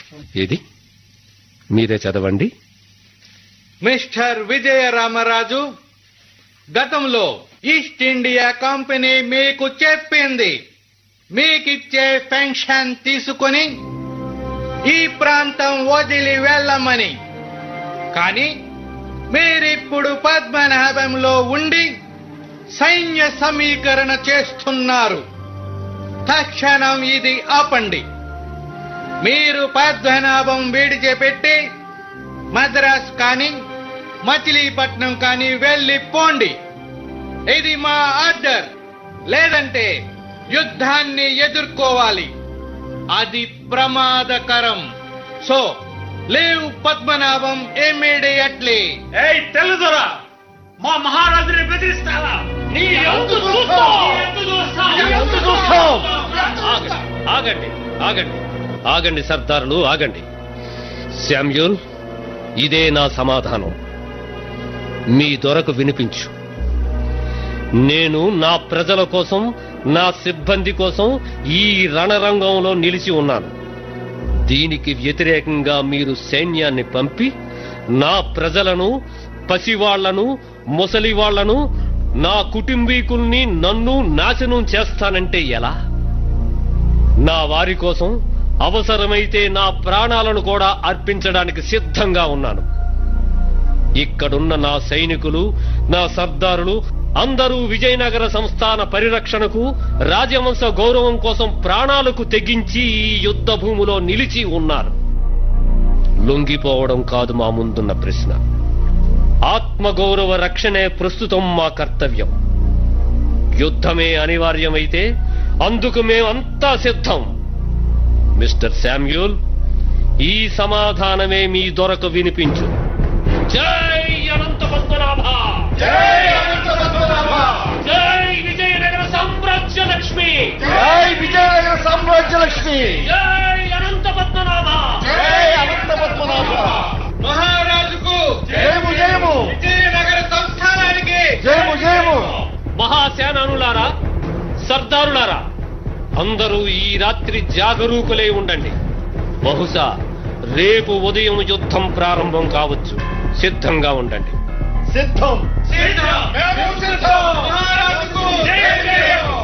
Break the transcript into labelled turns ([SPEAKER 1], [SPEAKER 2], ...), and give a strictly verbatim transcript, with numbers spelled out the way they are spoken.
[SPEAKER 1] ఏది మీరే చదవండి.
[SPEAKER 2] మిస్టర్ విజయ రామరాజు, గతంలో ఈస్ట్ ఇండియా కంపెనీ మీకు చెప్పింది మీకిచ్చే పెన్షన్ తీసుకుని ఈ ప్రాంతం వదిలి వెళ్ళమని. కానీ మీరిప్పుడు పద్మనాభంలో ఉండి సైన్య సమీకరణ చేస్తున్నారు. తక్షణం ఇది ఆపండి. మీరు పద్మనాభం విడిచిపెట్టి మద్రాస్ కానీ మచిలీపట్నం కానీ వెళ్ళిపోండి. ఇది మా ఆర్డర్. లేదంటే యుద్ధాన్ని ఎదుర్కోవాలి. అది ప్రమాదకరం. So leave Padmanabham immediately.
[SPEAKER 3] ఏయ్ తెల్లదొర, మా మహారాజుని బెదిరిస్తావా? నీ అంతు చూస్తాం.
[SPEAKER 1] ఆగండి ఆగండి ఆగండి ఆగండి సర్దారులు, ఆగండి. శామ్యూల్, ఇదే నా సమాధానం. మీ దొరకు వినిపించు. నేను నా ప్రజల కోసం, నా సిబ్బంది కోసం ఈ రణరంగంలో నిలిచి ఉన్నాను. దీనికి వ్యతిరేకంగా మీరు సైన్యాన్ని పంపి నా ప్రజలను, పసివాళ్లను, ముసలివాళ్లను, నా కుటుంబీకుల్ని, నన్ను నాశనం చేస్తానంటే ఎలా? నా వారి కోసం అవసరమైతే నా ప్రాణాలను కూడా అర్పించడానికి సిద్ధంగా ఉన్నాను. ఇక్కడున్న నా సైనికులు, నా సర్దారులు అందరూ విజయనగర సంస్థాన పరిరక్షణకు, రాజవంశ గౌరవం కోసం ప్రాణాలకు తెగించి ఈ యుద్ధ భూమిలో నిలిచి ఉన్నారు. లొంగిపోవడం కాదు మా ముందున్న ప్రశ్న. ఆత్మగౌరవ రక్షణే ప్రస్తుతం మా కర్తవ్యం. యుద్ధమే అనివార్యమైతే అందుకు మేమంతా సిద్ధం. మిస్టర్ శామ్యూల్, ఈ సమాధానమే మీ దొరకు వినిపించు. జై అనంత పద్మనాభ!
[SPEAKER 3] జై అనంత పద్మనాభ!
[SPEAKER 1] జై విజయనగర సామ్రాజ్య లక్ష్మి!
[SPEAKER 3] జై విజయనగర సామ్రాజ్య లక్ష్మి!
[SPEAKER 1] జై అనంత పద్మనాభ!
[SPEAKER 3] జై అనంత పద్మనాభ!
[SPEAKER 2] మహారాజుకు
[SPEAKER 3] జయము జయము!
[SPEAKER 2] విజయనగర సంస్థానానికి
[SPEAKER 3] జయము జయము!
[SPEAKER 1] మహాసేనానులారా, సర్దారులారా, అందరూ ఈ రాత్రి జాగరూకులై ఉండండి. బహుశా రేపు ఉదయం యుద్ధం ప్రారంభం కావచ్చు. సిద్ధంగా ఉండండి.
[SPEAKER 3] సిద్ధం!
[SPEAKER 2] సిద్ధం!
[SPEAKER 3] మేము సిద్ధం!
[SPEAKER 2] మహారాజుకు
[SPEAKER 3] జయ జయ!